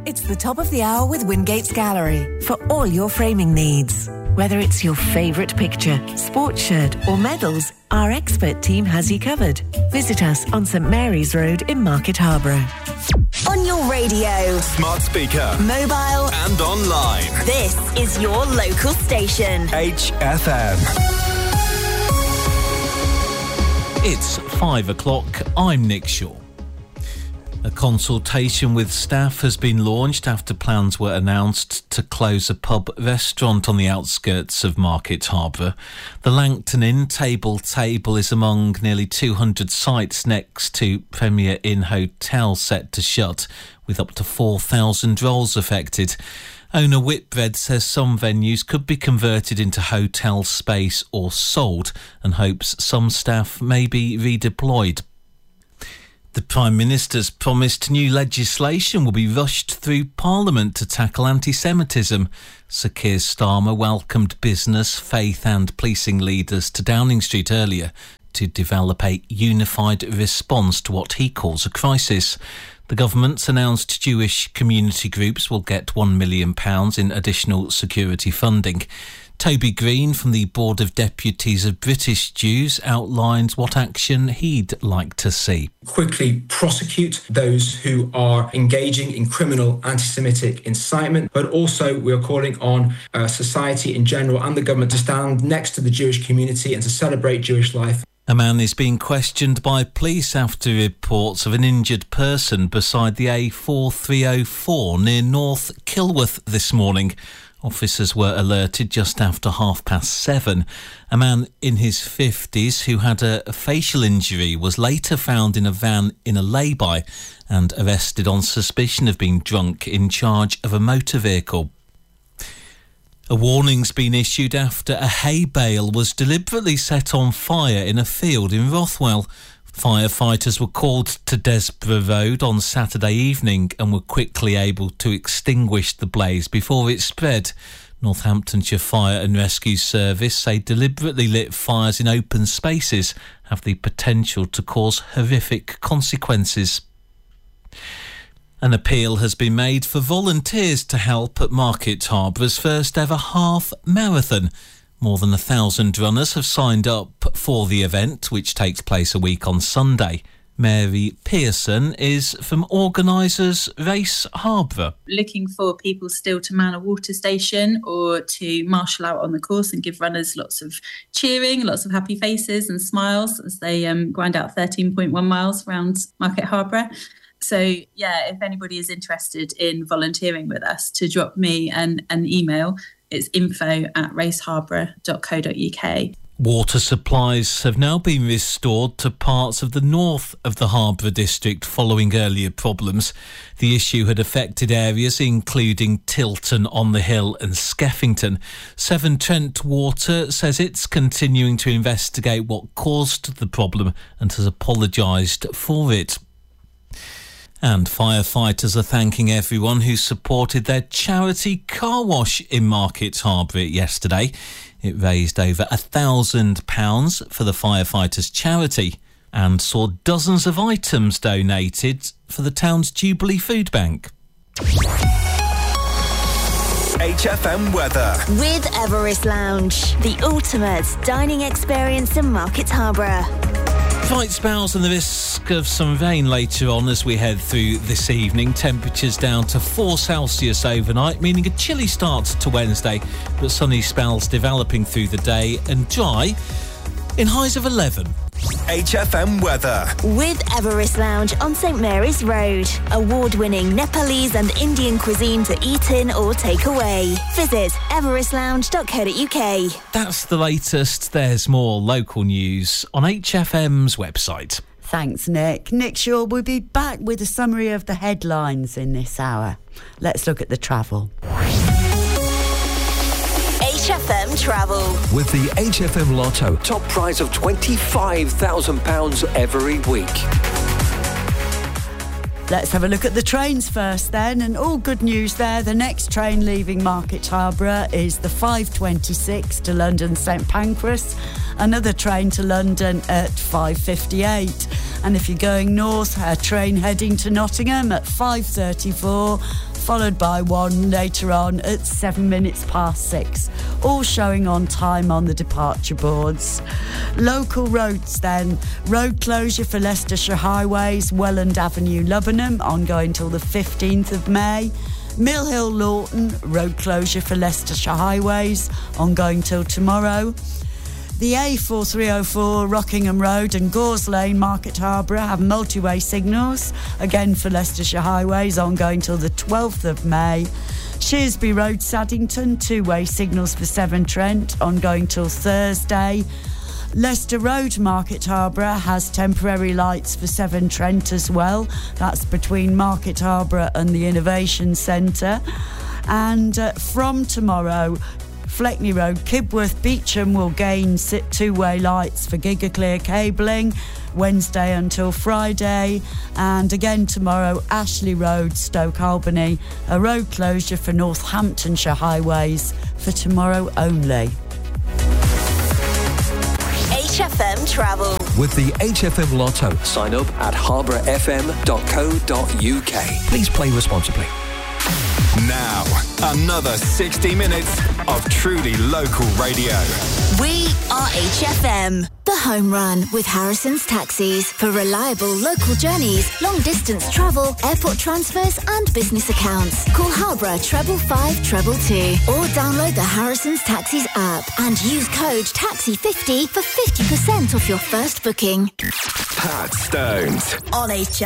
It's the top of the hour with Wingates Gallery for all your framing needs. Whether it's your favourite picture, sports shirt or medals, our expert team has you covered. Visit us on St Mary's Road in Market Harborough. On your radio, smart speaker, mobile and online. This is your local station. HFM. It's 5 o'clock. I'm Nick Shaw. A consultation with staff has been launched after plans were announced to close a pub restaurant on the outskirts of Market Harborough. The Langton Inn Table is among nearly 200 sites next to Premier Inn Hotel set to shut, with up to 4,000 roles affected. Owner Whitbread says some venues could be converted into hotel space or sold, and hopes some staff may be redeployed. The Prime Minister's promised new legislation will be rushed through Parliament to tackle anti-Semitism. Sir Keir Starmer welcomed business, faith and policing leaders to Downing Street earlier to develop a unified response to what he calls a crisis. The government's announced Jewish community groups will get £1 million in additional security funding. Toby Green from the Board of Deputies of British Jews outlines what action he'd like to see. Quickly prosecute those who are engaging in criminal anti-Semitic incitement, but also we are calling on society in general and the government to stand next to the Jewish community and to celebrate Jewish life. A man is being questioned by police after reports of an injured person beside the A4304 near North Kilworth this morning. Officers were alerted just after 7:30. A man in his 50s who had a facial injury was later found in a van in a lay-by and arrested on suspicion of being drunk in charge of a motor vehicle. A warning's been issued after a hay bale was deliberately set on fire in a field in Rothwell. Firefighters were called to Desborough Road on Saturday evening and were quickly able to extinguish the blaze before it spread. Northamptonshire Fire and Rescue Service say deliberately lit fires in open spaces have the potential to cause horrific consequences. An appeal has been made for volunteers to help at Market Harbour's first ever half marathon. More than 1,000 runners have signed up for the event, which takes place a week on Sunday. Mary Pearson is from organisers Race Harborough. Looking for people still to man a water station or to marshal out on the course and give runners lots of cheering, lots of happy faces and smiles as they grind out 13.1 miles around Market Harborough. So, if anybody is interested in volunteering with us, to drop me an email. It's info@raceharborough.co.uk. Water supplies have now been restored to parts of the north of the Harborough district following earlier problems. The issue had affected areas including Tilton on the Hill and Skeffington. Severn Trent Water says it's continuing to investigate what caused the problem and has apologised for it. And firefighters are thanking everyone who supported their charity car wash in Market Harborough yesterday. It raised over £1,000 for the firefighters' charity and saw dozens of items donated for the town's Jubilee Food Bank. HFM weather. With Everest Lounge, the ultimate dining experience in Market Harborough. Bright spells and the risk of some rain later on as we head through this evening. Temperatures down to 4 Celsius overnight, meaning a chilly start to Wednesday, but sunny spells developing through the day and dry in highs of 11. HFM weather. With Everest Lounge on St Mary's Road. Award-winning Nepalese and Indian cuisine to eat in or take away. Visit everestlounge.co.uk. That's the latest. There's more local news on HFM's website. Thanks, Nick. Nick Shaw will be back with a summary of the headlines in this hour. Let's look at the travel. HFM Travel. With the HFM Lotto, top prize of £25,000 every week. Let's have a look at the trains first then, and all good news there. The next train leaving Market Harborough is the 5:26 to London St Pancras. Another train to London at 5:58. And if you're going north, a train heading to Nottingham at 5:34, followed by one later on at 7 minutes past 6, all showing on time on the departure boards. Local roads then. Road closure for Leicestershire Highways, Welland Avenue, Lubenham, ongoing till the 15th of May. Mill Hill Lawton, road closure for Leicestershire Highways, ongoing till tomorrow. The A4304 Rockingham Road and Gores Lane, Market Harborough, have multi-way signals, again for Leicestershire Highways, ongoing till the 12th of May. Shearsby Road, Saddington, two-way signals for Severn Trent, ongoing till Thursday. Leicester Road, Market Harborough, has temporary lights for Severn Trent as well. That's between Market Harborough and the Innovation Centre. And from tomorrow, Fleckney Road, Kibworth, Beecham will gain two-way lights for GigaClear cabling, Wednesday until Friday. And again tomorrow, Ashley Road, Stoke Albany, a road closure for Northamptonshire Highways for tomorrow only. HFM Travel. With the HFM Lotto. Sign up at harbourfm.co.uk. Please play responsibly. Now, another 60 minutes of truly local radio. We are HFM. The Home Run with Harrison's Taxis for reliable local journeys, long distance travel, airport transfers and business accounts. Call Harborough 555 222 or download the Harrison's Taxis app and use code TAXI50 for 50% off your first booking. Pat Stones On HFM.